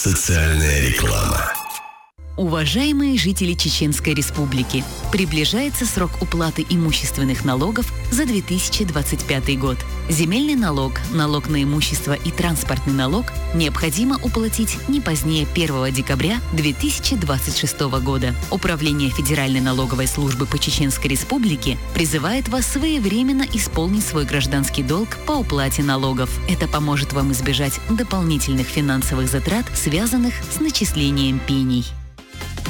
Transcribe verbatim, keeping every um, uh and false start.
Социальная реклама. Уважаемые жители Чеченской Республики, приближается срок уплаты имущественных налогов за две тысячи двадцать пятый год. Земельный налог, налог на имущество и транспортный налог необходимо уплатить не позднее первого декабря две тысячи двадцать шестого года. Управление Федеральной налоговой службы по Чеченской Республике призывает вас своевременно исполнить свой гражданский долг по уплате налогов. Это поможет вам избежать дополнительных финансовых затрат, связанных с начислением пений.